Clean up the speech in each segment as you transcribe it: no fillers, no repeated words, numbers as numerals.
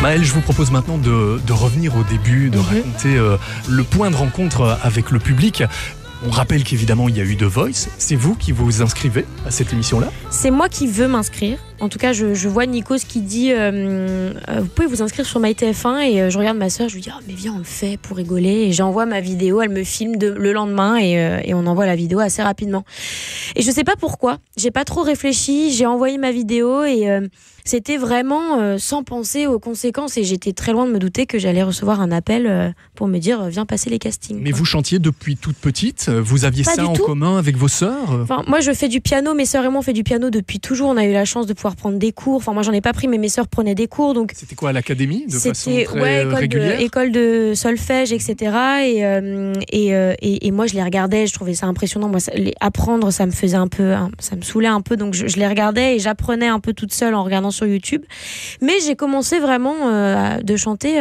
Maëlle, je vous propose maintenant de revenir au début, de raconter le point de rencontre avec le public. On rappelle qu'évidemment, il y a eu The Voice. C'est vous qui vous inscrivez à cette émission-là ? C'est moi qui veux m'inscrire. En tout cas, je vois Nikos qui dit vous pouvez vous inscrire sur MyTF1 et je regarde ma sœur, je lui dis mais viens, on le fait pour rigoler, et j'envoie ma vidéo, elle me filme le lendemain et on envoie la vidéo assez rapidement. Et je sais pas pourquoi, j'ai pas trop réfléchi, j'ai envoyé ma vidéo et c'était vraiment sans penser aux conséquences, et j'étais très loin de me douter que j'allais recevoir un appel pour me dire viens passer les castings. Mais vous chantiez depuis toute petite, vous aviez pas ça en commun avec vos sœurs ? Enfin, moi je fais du piano, mes sœurs et moi on fait du piano depuis toujours, on a eu la chance de pouvoir prendre des cours. Enfin, moi j'en ai pas pris, mais mes sœurs prenaient des cours. Donc c'était quoi, à l'académie de façon très régulière ? École de solfège, etc. Et moi je les regardais, je trouvais ça impressionnant. Moi, apprendre, ça me faisait un peu, ça me saoulait un peu. Donc je les regardais et j'apprenais un peu toute seule en regardant sur YouTube. Mais j'ai commencé vraiment de chanter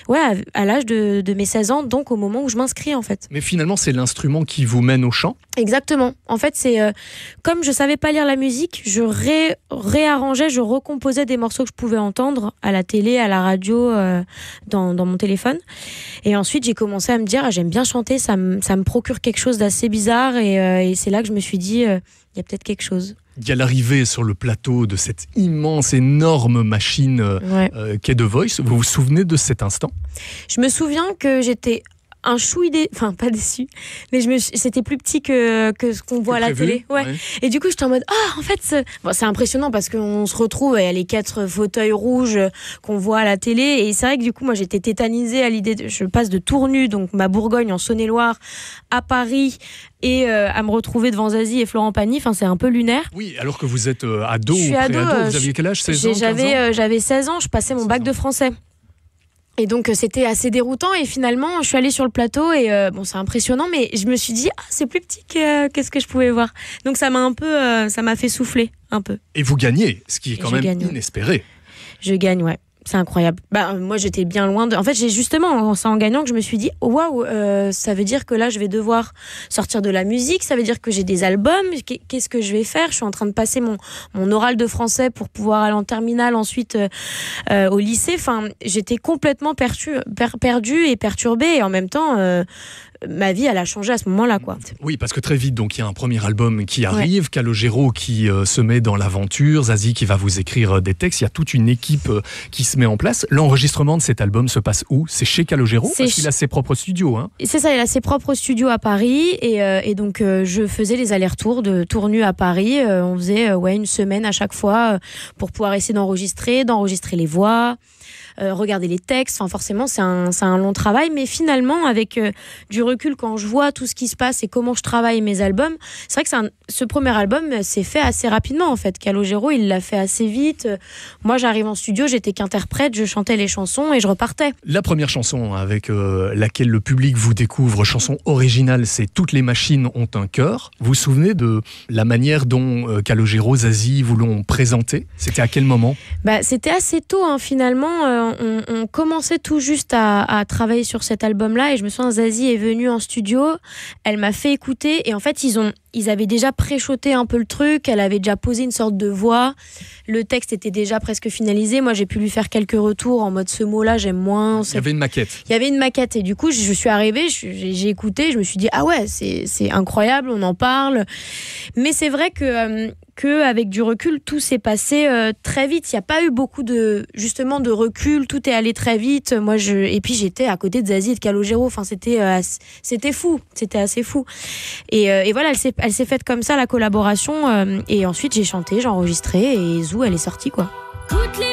à l'âge de mes 16 ans, donc au moment où je m'inscris en fait. Mais finalement, c'est l'instrument qui vous mène au chant ? Exactement. En fait, c'est comme je savais pas lire la musique, je réarrangeais, je recomposais des morceaux que je pouvais entendre à la télé, à la radio, dans mon téléphone. Et ensuite, j'ai commencé à me dire j'aime bien chanter, ça me procure quelque chose d'assez bizarre, et c'est là que je me suis dit il y a peut-être quelque chose. Il y a l'arrivée sur le plateau de cette immense, énorme machine qu'est The Voice. Vous vous souvenez de cet instant ? Je me souviens que j'étais un chouï enfin pas déçu, mais c'était plus petit que ce qu'on voit à la télé. Ouais. Et du coup j'étais en mode en fait c'est impressionnant parce qu'on se retrouve, il y a les 4 fauteuils rouges qu'on voit à la télé, et c'est vrai que du coup moi j'étais tétanisée à l'idée je passe de Tournu, donc ma Bourgogne en Saône-et-Loire, à Paris, et à me retrouver devant Zazie et Florent Pagny. Enfin, c'est un peu lunaire. Oui, alors que vous êtes ado ou pré-ado. Vous aviez quel âge, 16 ans, 15 ans ? J'avais 16 ans, je passais mon bac de français. Et donc c'était assez déroutant, et finalement je suis allée sur le plateau et c'est impressionnant, mais je me suis dit c'est plus petit qu'est-ce que je pouvais voir. Donc ça m'a fait souffler un peu. Et vous gagnez, ce qui est quand même inespéré. Je gagne, ouais. C'est incroyable. Moi, j'étais bien loin de... En fait, j'ai justement, c'est en gagnant que je me suis dit, waouh, ça veut dire que là, je vais devoir sortir de la musique, ça veut dire que j'ai des albums, qu'est-ce que je vais faire ? Je suis en train de passer mon oral de français pour pouvoir aller en terminale ensuite au lycée. Enfin, j'étais complètement perdue et perturbée, et en même temps... ma vie, elle a changé à ce moment-là, quoi. Oui, parce que très vite, donc, il y a un premier album qui arrive, Calogero qui se met dans l'aventure, Zazie qui va vous écrire des textes, il y a toute une équipe qui se met en place. L'enregistrement de cet album se passe où ? C'est chez Calogero ? Parce qu'il a ses propres studios. Hein. C'est ça, il a ses propres studios à Paris, et donc je faisais les allers-retours de Tournu à Paris. On faisait une semaine à chaque fois pour pouvoir essayer d'enregistrer les voix, regarder les textes. Enfin, forcément, c'est un long travail, mais finalement, avec du recul, quand je vois tout ce qui se passe et comment je travaille mes albums, c'est vrai que ce premier album s'est fait assez rapidement, en fait. Calogero, il l'a fait assez vite. Moi, j'arrive en studio, j'étais qu'interprète, je chantais les chansons et je repartais. La première chanson avec laquelle le public vous découvre, chanson originale, c'est « Toutes les machines ont un cœur ». Vous vous souvenez de la manière dont Calogero, Zazie vous l'ont présenté ? C'était à quel moment ? C'était assez tôt, hein, finalement. On commençait tout juste à travailler sur cet album-là, et je me souviens, Zazie est venue en studio, elle m'a fait écouter, et en fait ils avaient déjà préchoté un peu le truc, elle avait déjà posé une sorte de voix, le texte était déjà presque finalisé. Moi j'ai pu lui faire quelques retours en mode ce mot-là j'aime moins. Il y avait une maquette. Il y avait une maquette, et du coup je suis arrivée, j'ai écouté, je me suis dit c'est incroyable, on en parle. Mais c'est vrai que avec du recul, tout s'est passé très vite. Il n'y a pas eu beaucoup de recul, tout est allé très vite. Et puis j'étais à côté de Zazie et de Calogero. Enfin, c'était fou, c'était assez fou. Et voilà, elle s'est faite comme ça, la collaboration. Et ensuite, j'ai chanté, j'ai enregistré, et Zou, elle est sortie, quoi.